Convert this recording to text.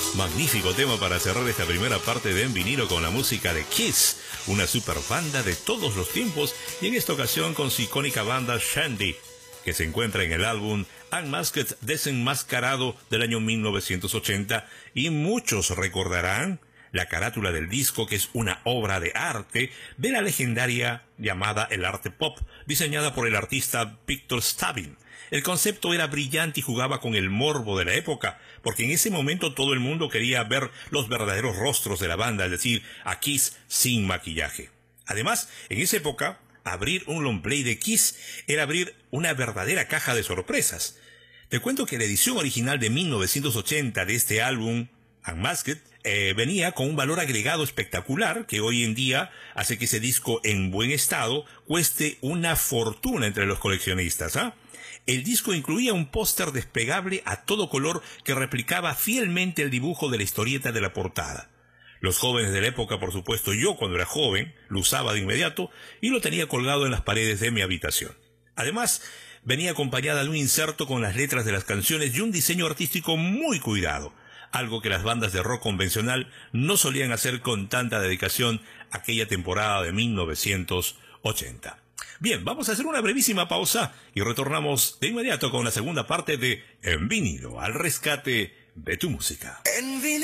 Magnífico tema para cerrar esta primera parte de En Vinilo con la música de Kiss, una super banda de todos los tiempos, y en esta ocasión con su icónica banda Shandy, que se encuentra en el álbum Unmasked Desenmascarado del año 1980, y muchos recordarán la carátula del disco, que es una obra de arte de la legendaria llamada el arte pop, diseñada por el artista Victor Stabin. El concepto era brillante y jugaba con el morbo de la época, porque en ese momento todo el mundo quería ver los verdaderos rostros de la banda, es decir, a Kiss sin maquillaje. Además, en esa época, abrir un long play de Kiss era abrir una verdadera caja de sorpresas. Te cuento que la edición original de 1980 de este álbum, Unmasked, venía con un valor agregado espectacular que hoy en día hace que ese disco en buen estado cueste una fortuna entre los coleccionistas, ¿ah? El disco incluía un póster desplegable a todo color que replicaba fielmente el dibujo de la historieta de la portada. Los jóvenes de la época, por supuesto, yo cuando era joven, lo usaba de inmediato y lo tenía colgado en las paredes de mi habitación. Además, venía acompañada de un inserto con las letras de las canciones y un diseño artístico muy cuidado, algo que las bandas de rock convencional no solían hacer con tanta dedicación aquella temporada de 1980. Bien, vamos a hacer una brevísima pausa y retornamos de inmediato con la segunda parte de En Vinilo, al rescate de tu música.